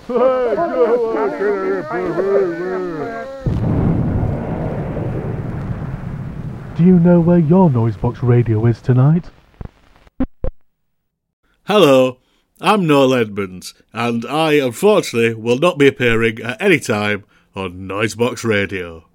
Do you know where your Noisebox radio is tonight? Hello, I'm Noel Edmonds, and I unfortunately will not be appearing at any time on Noisebox Radio.